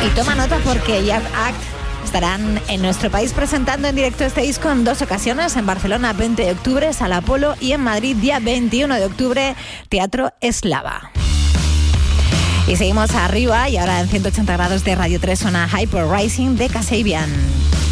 Y toma nota porque Yard Act estarán en nuestro país presentando en directo este disco en 2 ocasiones, en Barcelona 20 de octubre, Sala Apolo, y en Madrid día 21 de octubre, Teatro Eslava. Y seguimos arriba y ahora en 180 grados de Radio 3 suena Hyper Rising de Kasabian.